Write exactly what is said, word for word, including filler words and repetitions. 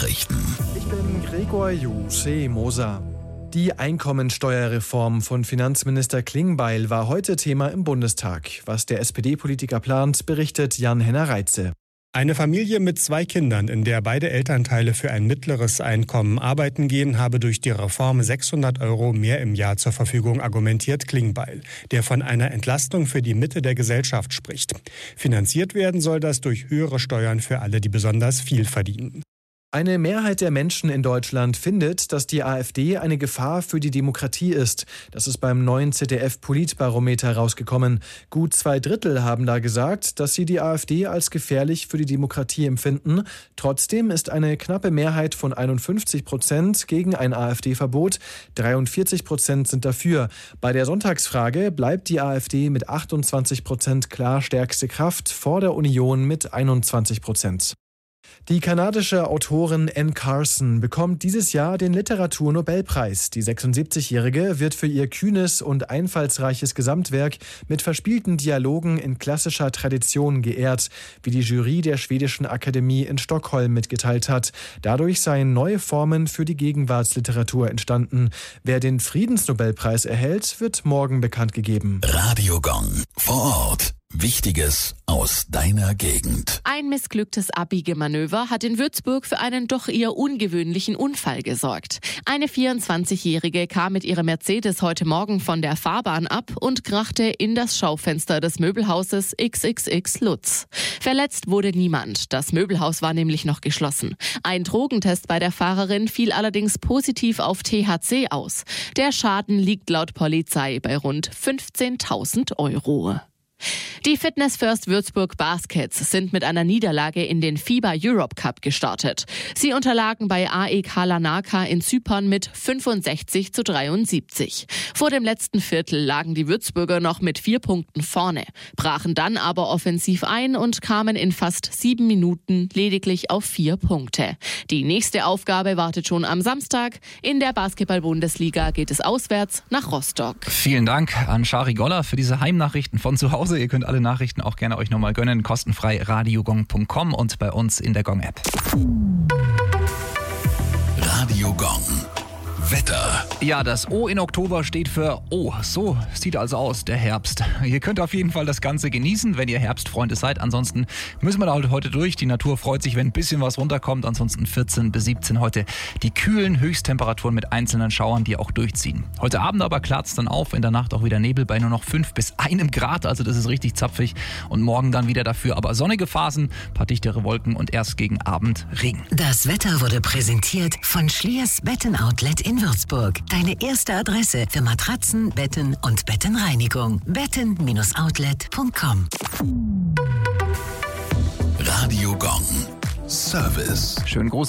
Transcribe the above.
Nachrichten. Ich bin Gregor Jusse-Moser. Die Einkommensteuerreform von Finanzminister Klingbeil war heute Thema im Bundestag. Was der S P D-Politiker plant, berichtet Jan-Henner Reitze. Eine Familie mit zwei Kindern, in der beide Elternteile für ein mittleres Einkommen arbeiten gehen, habe durch die Reform sechshundert Euro mehr im Jahr zur Verfügung, argumentiert Klingbeil, der von einer Entlastung für die Mitte der Gesellschaft spricht. Finanziert werden soll das durch höhere Steuern für alle, die besonders viel verdienen. Eine Mehrheit der Menschen in Deutschland findet, dass die AfD eine Gefahr für die Demokratie ist. Das ist beim neuen Z D F-Politbarometer rausgekommen. Gut zwei Drittel haben da gesagt, dass sie die AfD als gefährlich für die Demokratie empfinden. Trotzdem ist eine knappe Mehrheit von einundfünfzig Prozent gegen ein AfD-Verbot. dreiundvierzig Prozent sind dafür. Bei der Sonntagsfrage bleibt die AfD mit achtundzwanzig Prozent klar stärkste Kraft, vor der Union mit einundzwanzig Prozent. Die kanadische Autorin Anne Carson bekommt dieses Jahr den Literaturnobelpreis. Die sechsundsiebzigjährige wird für ihr kühnes und einfallsreiches Gesamtwerk mit verspielten Dialogen in klassischer Tradition geehrt, wie die Jury der Schwedischen Akademie in Stockholm mitgeteilt hat. Dadurch seien neue Formen für die Gegenwartsliteratur entstanden. Wer den Friedensnobelpreis erhält, wird morgen bekannt gegeben. Radio Gong vor Ort. Wichtiges aus deiner Gegend. Ein missglücktes Abbiegemanöver hat in Würzburg für einen doch eher ungewöhnlichen Unfall gesorgt. Eine vierundzwanzigjährige kam mit ihrem Mercedes heute Morgen von der Fahrbahn ab und krachte in das Schaufenster des Möbelhauses X X X Lutz. Verletzt wurde niemand. Das Möbelhaus war nämlich noch geschlossen. Ein Drogentest bei der Fahrerin fiel allerdings positiv auf T H C aus. Der Schaden liegt laut Polizei bei rund fünfzehntausend Euro. Die Fitness First Würzburg Baskets sind mit einer Niederlage in den FIBA Europe Cup gestartet. Sie unterlagen bei A E K Larnaca in Zypern mit fünfundsechzig zu dreiundsiebzig. Vor dem letzten Viertel lagen die Würzburger noch mit vier Punkten vorne, brachen dann aber offensiv ein und kamen in fast sieben Minuten lediglich auf vier Punkte. Die nächste Aufgabe wartet schon am Samstag. In der Basketball-Bundesliga geht es auswärts nach Rostock. Vielen Dank an Shari Goller für diese Heimnachrichten von zu Hause. Ihr könnt alle Nachrichten auch gerne euch nochmal gönnen. Kostenfrei radiogong punkt com und bei uns in der Gong-App. Radio Gong. Wetter. Ja, das O in Oktober steht für O. So sieht also aus, der Herbst. Ihr könnt auf jeden Fall das Ganze genießen, wenn ihr Herbstfreunde seid. Ansonsten müssen wir da heute durch. Die Natur freut sich, wenn ein bisschen was runterkommt. Ansonsten vierzehn bis siebzehn heute die kühlen Höchsttemperaturen mit einzelnen Schauern, die auch durchziehen. Heute Abend aber klart es dann auf. In der Nacht auch wieder Nebel bei nur noch fünf bis einem Grad. Also das ist richtig zapfig. Und morgen dann wieder dafür aber sonnige Phasen, paar dichtere Wolken und erst gegen Abend Regen. Das Wetter wurde präsentiert von Schliers Betten-Outlet in Würzburg. Deine erste Adresse für Matratzen, Betten und Bettenreinigung. betten Bindestrich outlet punkt com. Radio Gong. Service. Schönen Gruß